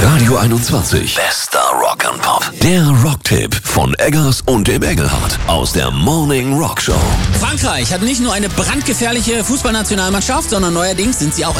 Radio 21. Bester Rock'n'Pop. Der Rocktipp von Eggers und dem Engelhardt aus der Morning Rock Show. Frankreich hat nicht nur eine brandgefährliche Fußballnationalmannschaft, sondern neuerdings sind sie auch